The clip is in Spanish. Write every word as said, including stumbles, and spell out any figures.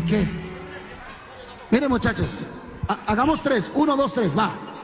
qué? Miren, muchachos, ha- hagamos tres. Uno, dos, tres, va.